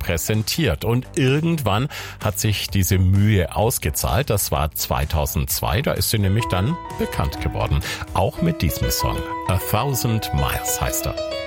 präsentiert. Und irgendwann hat sich diese Mühe ausgezahlt. Das war 2002, da ist sie nämlich dann bekannt geworden. Auch mit diesem Song. 1000 Miles heißt er.